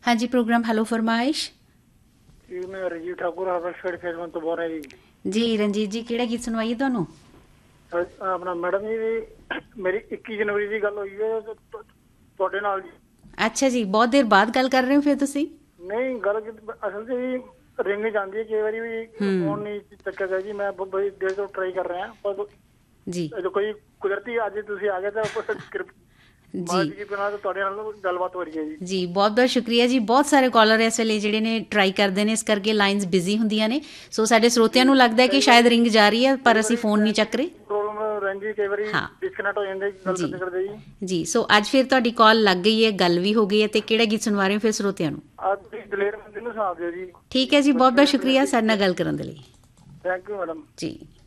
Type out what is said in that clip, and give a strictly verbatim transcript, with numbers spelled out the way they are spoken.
हाँ जी, programme hello फरमाइश जी मैं रजीव ठाकुर हरबर्सफील्ड फेज वन ਤੋਂ ਬੋਲ ਰਿਹਾ ਜੀ। जी रंजीत जी ਕਿਹੜਾ ਗੀਤ ਸੁਣਵਾਈਏ ਤੁਹਾਨੂੰ? ਅਹ ਆਪਣਾ ਮੈਡਮ ਜੀ ਮੇਰੀ ਇੱਕੀ ਜਨਵਰੀ ਦੀ ਗੱਲ ਹੋਈ ਹੈ ਤੇ ਤੁ- ਤੁਹਾਡੇ ਨਾਲ ਜੀ। ਅੱਛਾ ਜੀ, ਬਹੁਤ ਦੇਰ ਬਾਅਦ ਗੱਲ ਕਰ ਰਹੇ ਹੋ ਫਿਰ ਤੁਸੀਂ। ਨਹੀਂ ਗੱਲ ਕੀ- ਅਸਲ 'ਚ ਜੀ ਰਿੰਗ ਜਾਂਦੀ ਹੈ ਕਈ ਵਾਰੀ ਵੀ ਫੋਨ ਨਹੀਂ ਚੱਕਿਆ ਗਿਆ ਜੀ। ਮੈਂ ਬ- ਬੜੀ ਦੇਰ ਤੋਂ ਟਰਾਈ ਕਰ ਰਿਹਾ ਪਰ ਜੀ ਜੋ ਕੋਈ ਕੁਦਰਤੀ ਅੱਜ ਤੁਸੀਂ ਆ ਗਏ ਤਾਂ ਮਾਜ ਜੀ ਕੀ ਬਣਾ ਤਾਂ ਤੁਹਾਡੇ ਨਾਲ ਗੱਲਬਾਤ ਹੋ ਰਹੀ ਹੈ ਜੀ। ਜੀ ਬਹੁਤ ਬਹੁਤ ਸ਼ੁਕਰੀਆ ਜੀ। ਬਹੁਤ ਸਾਰੇ ਕਾਲਰ ਇਸ ਵੇਲੇ ਜਿਹੜੇ ਨੇ ਟਰਾਈ ਕਰਦੇ ਨੇ, ਇਸ ਕਰਕੇ ਲਾਈਨਸ ਬਿਜ਼ੀ ਹੁੰਦੀਆਂ ਨੇ। ਸੋ ਸਾਡੇ ਸਰੋਤਿਆਂ ਨੂੰ ਲੱਗਦਾ ਹੈ ਕਿ ਸ਼ਾਇਦ ਰਿੰਗ ਜਾ ਰਹੀ ਹੈ ਪਰ ਅਸੀਂ ਫੋਨ ਨਹੀਂ ਚੱਕ ਰਹੇ। ਪ੍ਰੋਬਲਮ ਰਹਿੰਦੀ ਕਈ ਵਾਰੀ ਹਾਂ ਡਿਸਕਨੈਕਟ ਹੋ ਜਾਂਦੇ ਗੱਲ ਜੀ ਕਰਦੇ ਕਰਦੇ ਜੀ। ਜੀ ਸੋ ਅੱਜ ਫਿਰ ਤੁਹਾਡੀ ਕਾਲ ਲੱਗ ਗਈ ਹੈ, ਗੱਲ ਵੀ ਹੋ ਗਈ ਹੈ, ਤੇ ਕਿਹੜਾ ਗੀਤ ਸੁਣਵਾ ਰਹੇ ਹੋ ਫਿਰ ਸਰੋਤਿਆਂ ਨੂੰ? ਅੱਜ ਤੁਸੀਂ ਦਲੇਰ ਬੰਦੇ ਨੂੰ ਸੁਣਾ ਦਿਓ ਜੀ। ਠੀਕ ਹੈ ਜੀ, ਬਹੁਤ ਬਹੁਤ ਸ਼ੁਕਰੀਆ ਸਾਡੇ ਨਾਲ ਗੱਲ ਕਰਨ ਦੇ ਲਈ। Thank you madam. ਜੀ।